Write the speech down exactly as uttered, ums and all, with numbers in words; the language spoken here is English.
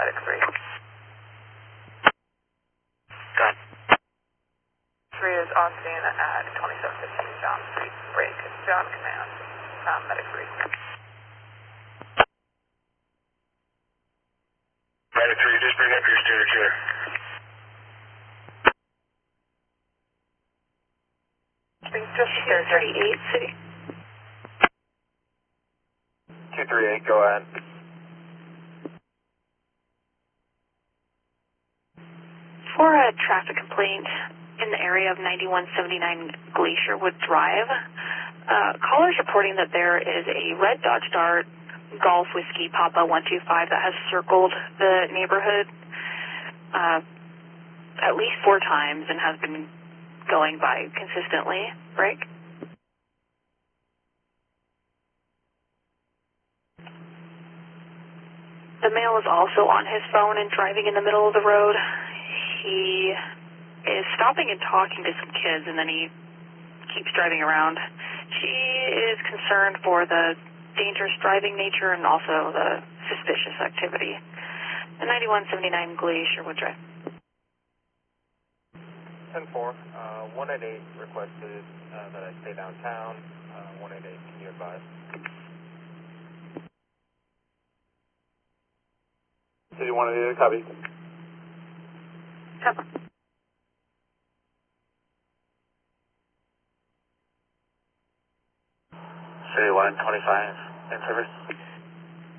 medic three. Got three is on scene at twenty-seven fifteen John Street. Break. John command. Um, medic three. Medic three, just bring up your steer chair. Just two thirty-eight City. two three eight, go ahead. For a traffic complaint in the area of ninety-one seventy-nine Glacierwood Drive, uh, callers reporting that there is a red Dodge Dart Golf Whiskey Papa one two five that has circled the neighborhood uh, at least four times and has been going by consistently. Break. The male is also on his phone and driving in the middle of the road. He is stopping and talking to some kids, and then he keeps driving around. She is concerned for the dangerous driving nature and also the suspicious activity. The ninety-one seventy-nine Glacierwood Drive. ten four, uh, one eight eight requested uh, that I stay downtown. Uh, one eight eight, can you advise? City one eight eight, copy. Cover. City one twenty-five, in service.